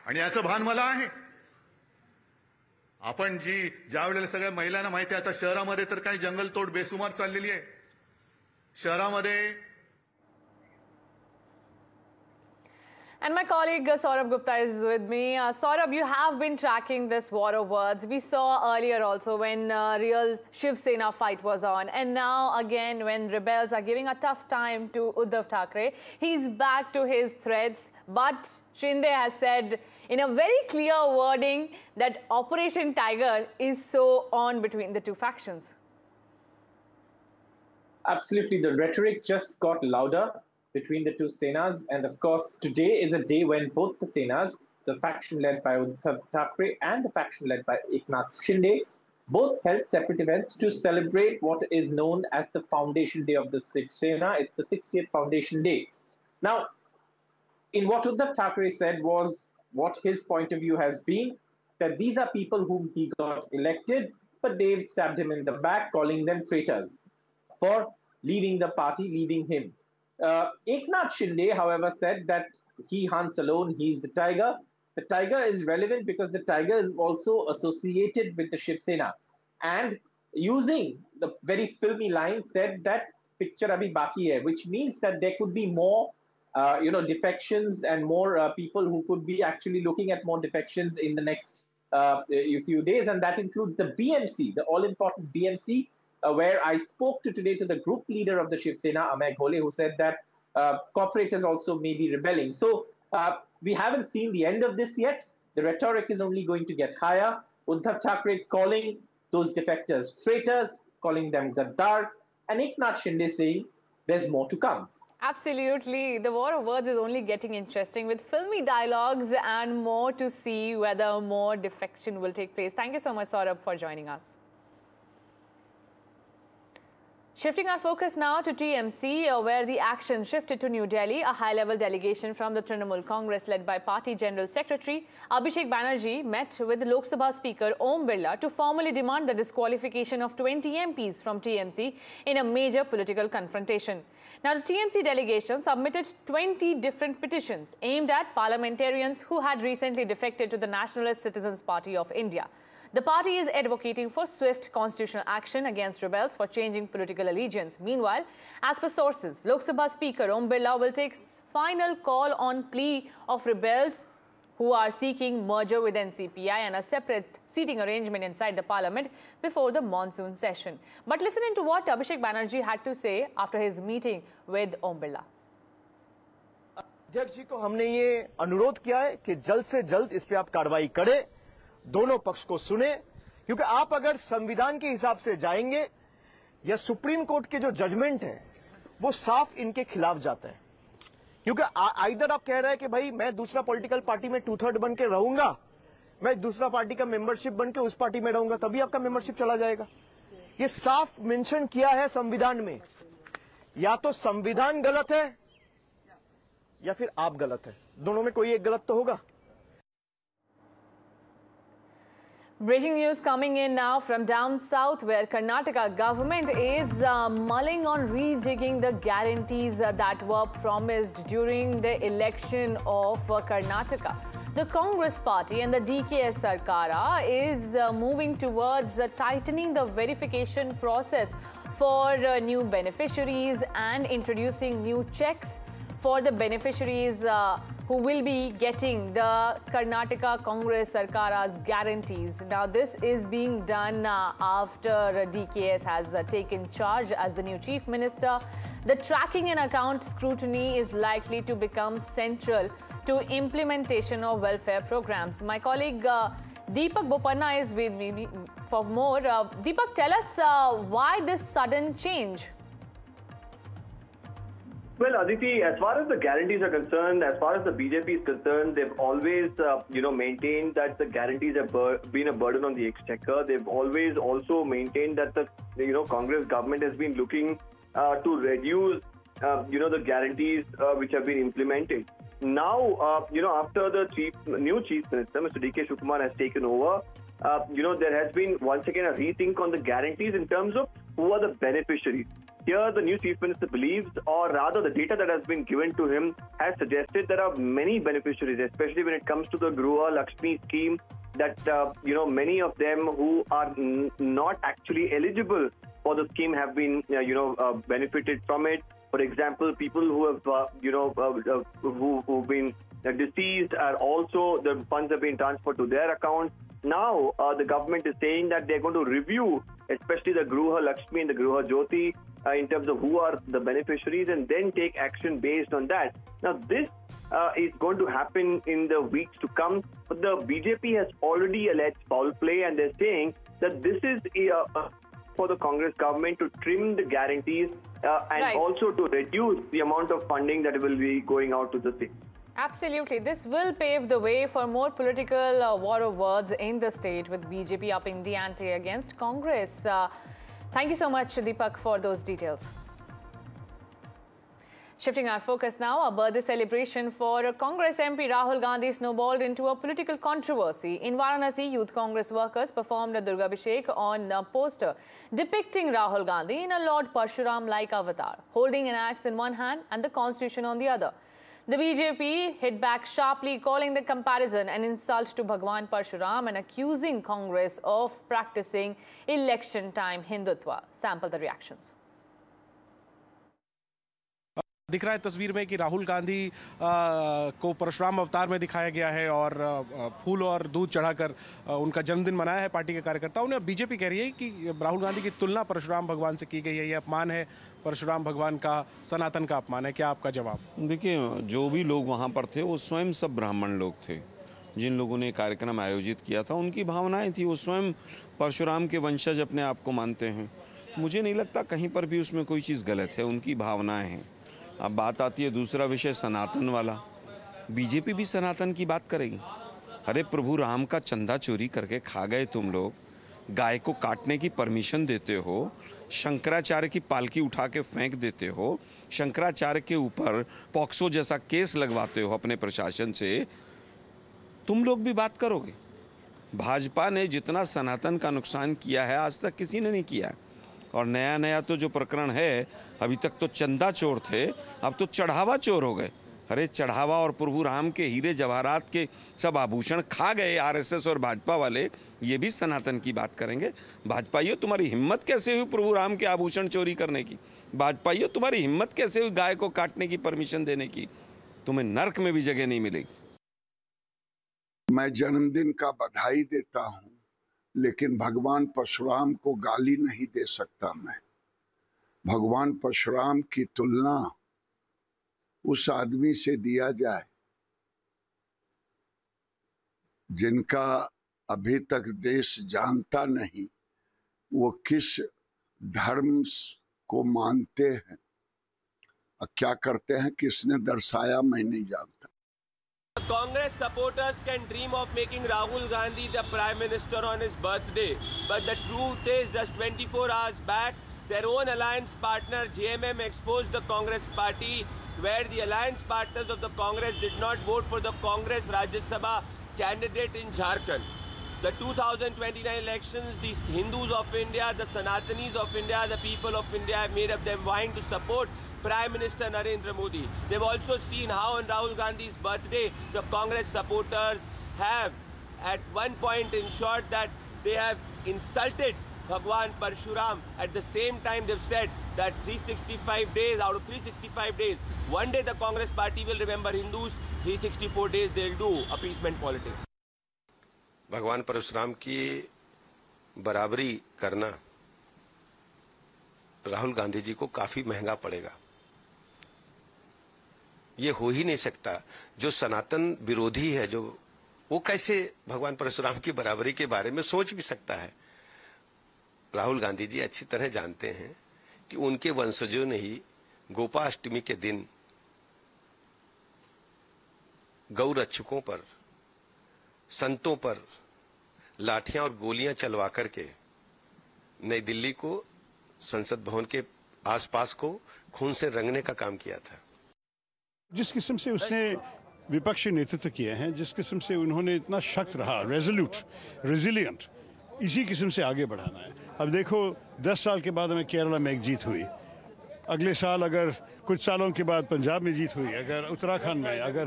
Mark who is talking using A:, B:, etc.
A: आणि याचं भान मला आहे. आपण ज्या वेळेला सगळ्या महिलांना माहिती आहे, आता शहरामध्ये तर काही जंगलतोड बेसुमार चाललेली आहे. शहरामध्ये
B: And my colleague Saurabh Gupta is with me. Saurabh, you have been tracking this war of words. We saw earlier also when real Shiv Sena fight was on. And now again when rebels are giving a tough time to Uddhav Thackeray, he's back to his threats. But Shinde has said in a very clear wording that Operation Tiger is so on between the two factions.
C: Absolutely. The rhetoric just got louder between the two Senas. And of course, today is a day when both the Senas, the faction led by Uddhav Thackeray and the faction led by Eknath Shinde, both held separate events to celebrate what is known as the foundation day of the Shiv Sena. It's the 60th foundation day. Now, in what Uddhav Thackeray said was what his point of view has been, that these are people whom he got elected, but they've stabbed him in the back, calling them traitors for leaving the party, leaving him. Eknath Shinde, however, said that he hunts alone, he's the tiger. The tiger is relevant because the tiger is also associated with the Shiv Sena. And using the very filmy line, said that picture abhi baki hai, which means that there could be more defections and more people who could be actually looking at more defections in the next few days. And that includes the BMC, the all-important BMC, where I spoke today to the group leader of the Shiv Sena, Amay Ghole, who said that corporators also may be rebelling. So we haven't seen the end of this yet. The rhetoric is only going to get higher. Uddhav Thackeray calling those defectors traitors, calling them Gaddar, and Eknath Shinde saying there's more to come.
B: Absolutely. The war of words is only getting interesting with filmy dialogues and more to see whether more defection will take place. Thank you so much, Saurabh, for joining us. Shifting our focus now to TMC, where the action shifted to New Delhi. A high-level delegation from the Trinamool Congress, led by Party General Secretary Abhishek Banerjee, met with the Lok Sabha Speaker Om Birla to formally demand the disqualification of 20 MPs from TMC in a major political confrontation. Now, the TMC delegation submitted 20 different petitions aimed at parliamentarians who had recently defected to the Nationalist Citizens Party of India. The party is advocating for swift constitutional action against rebels for changing political allegiance. Meanwhile, as per sources, Lok Sabha Speaker Om Birla will take final call on plea of rebels who are seeking merger with NCPI and a separate seating arrangement inside the parliament before the monsoon session. But listen to what Abhishek Banerjee had to say after his meeting with Om Birla.
D: अध्यक्ष जी को हमने ये अनुरोध किया है कि जल्द से जल्द इस पे आप कार्रवाई करें, दोनों पक्ष को सुने, क्योंकि आप अगर संविधान के हिसाब से जाएंगे या सुप्रीम कोर्ट के जो जजमेंट है वो साफ इनके खिलाफ जाता है. क्योंकि आइदर आप कह रहे हैं कि भाई मैं दूसरा पॉलिटिकल पार्टी में 2/3 बन के रहूंगा, मैं दूसरा पार्टी का मेंबरशिप बन के उस पार्टी में रहूंगा, तभी आपका मेंबरशिप चला जाएगा. ये साफ मेंशन किया है संविधान में. या तो संविधान गलत है या फिर आप गलत है, दोनों में कोई एक गलत तो होगा.
B: Breaking news coming in now from down south, where Karnataka government is mulling on rejigging the guarantees that were promised during the election of Karnataka. The Congress party and the DKS Sarkara is moving towards tightening the verification process for new beneficiaries and introducing new checks for the beneficiaries who will be getting the Karnataka Congress Sarkara's guarantees. Now, this is being done after DKS has taken charge as the new chief minister. The tracking and account scrutiny is likely to become central to implementation of welfare programs. My colleague Deepak Bopanna is with me for more. Deepak, tell us why this sudden change?
E: Well, Aditi, as far as the guarantees are concerned, as far as the BJP is concerned, they've always, maintained that the guarantees have been a burden on the exchequer. They've always also maintained that the, Congress government has been looking to reduce, the guarantees which have been implemented. Now, after the new chief minister, Mr. D.K. Shivakumar, has taken over, there has been once again a rethink on the guarantees in terms of who are the beneficiaries. Here, the new chief minister believes, or rather the data that has been given to him has suggested there are many beneficiaries, especially when it comes to the Gruha Lakshmi scheme, that, many of them who are not actually eligible for the scheme have been, benefited from it. For example, people who have, who've been deceased are also, the funds have been transferred to their accounts. Now, the government is saying that they're going to review, especially the Gruha Lakshmi and the Gruha Jyoti, in terms of who are the beneficiaries, and then take action based on that. Now, this is going to happen in the weeks to come. But the BJP has already alleged foul play, and they're saying that this is for the Congress government to trim the guarantees and also to reduce the amount of funding that will be going out to the state.
B: Absolutely. This will pave the way for more political war of words in the state, with BJP upping the ante against Congress. Thank you so much, Deepak, for those details. Shifting our focus now, a birthday celebration for Congress MP Rahul Gandhi snowballed into a political controversy. In Varanasi, Youth Congress workers performed a Durga Abhishek on a poster depicting Rahul Gandhi in a Lord Parshuram-like avatar, holding an axe in one hand and the constitution on the other. The BJP hit back sharply, calling the comparison an insult to Bhagwan Parshuram and accusing Congress of practicing election-time Hindutva. Sample the reactions.
F: दिख रहा है तस्वीर में कि राहुल गांधी को परशुराम अवतार में दिखाया गया है और फूल और दूध चढ़ाकर उनका जन्मदिन मनाया है पार्टी के कार्यकर्ताओं ने। बीजेपी कह रही है कि राहुल गांधी की तुलना परशुराम भगवान से की गई है, ये अपमान है, परशुराम भगवान का, सनातन का अपमान है। क्या आपका जवाब?
G: देखिए, जो भी लोग वहाँ पर थे वो स्वयं सब ब्राह्मण लोग थे। जिन लोगों ने कार्यक्रम आयोजित किया था उनकी भावनाएं थी, वो स्वयं परशुराम के वंशज अपने आप को मानते हैं। मुझे नहीं लगता कहीं पर भी उसमें कोई चीज़ गलत है, उनकी भावनाएं हैं। अब बात आती है दूसरा विषय सनातन वाला। बीजेपी भी सनातन की बात करेगी। अरे प्रभु राम का चंदा चोरी करके खा गए तुम लोग, गाय को काटने की परमिशन देते हो, शंकराचार्य की पालकी उठा के फेंक देते हो, शंकराचार्य के ऊपर पॉक्सो जैसा केस लगवाते हो अपने प्रशासन से, तुम लोग भी बात करोगे? भाजपा ने जितना सनातन का नुकसान किया है आज तक किसी ने नहीं किया है। और नया नया तो जो प्रकरण है, अभी तक तो चंदा चोर थे, अब तो चढ़ावा चोर हो गए। अरे चढ़ावा और प्रभु राम के हीरे जवाहरात के सब आभूषण खा गए आरएसएस और भाजपा वाले, ये भी सनातन की बात करेंगे? भाजपाइयों, तुम्हारी हिम्मत कैसे हुई प्रभु राम के आभूषण चोरी करने की? भाजपाइयों, तुम्हारी हिम्मत कैसे हुई गाय को काटने की परमिशन देने की? तुम्हें नर्क में भी जगह नहीं मिलेगी।
H: मैं जन्मदिन का बधाई देता हूं, लेकिन भगवान परशुराम को गाली नहीं दे सकता मैं। भगवान परशुराम की तुलना उस आदमी से दिया जाए जिनका अभी तक देश जानता नहीं वो किस धर्म को मानते हैं और क्या करते हैं, किसने दर्शाया मैं नहीं जानता।
I: Congress supporters can dream of making Rahul Gandhi the Prime Minister on his birthday. But the truth is, just 24 hours back, their own alliance partner JMM exposed the Congress party, where the alliance partners of the Congress did not vote for the Congress Rajya Sabha candidate in Jharkhand. The 2029 elections, the Hindus of India, the Sanatanis of India, the people of India have made up their mind to support Prime Minister Narendra Modi. They've also seen how on Rahul Gandhi's birthday, the Congress supporters have at one point ensured that they have insulted Bhagwan Parshuram. At the same time, they've said that 365 days, out of 365 days, one day the Congress party will remember Hindus, 364 days they'll do appeasement politics.
J: भगवान परशुराम की बराबरी करना राहुल गांधी जी को काफी महंगा पड़ेगा। ये हो ही नहीं सकता। जो सनातन विरोधी है, जो वो कैसे भगवान परशुराम की बराबरी के बारे में सोच भी सकता है? राहुल गांधी जी अच्छी तरह जानते हैं कि उनके वंशजों ने ही गोपाष्टमी के दिन गौ रक्षकों पर, संतों पर लाठियां और गोलियां चलवा करके नई दिल्ली को, संसद भवन के आसपास को खून से रंगने का काम किया था।
K: जिस किस्म से उसने विपक्षी नेतृत्व किए हैं, जिस किस्म से उन्होंने इतना सख्त रहा, रेजोल्यूट, रेजिलियंट, इसी किस्म से आगे बढ़ाना है। अब देखो 10 साल के बाद हमें केरला में एक जीत हुई, अगले साल अगर कुछ सालों के बाद पंजाब में जीत हुई, अगर उत्तराखंड में, अगर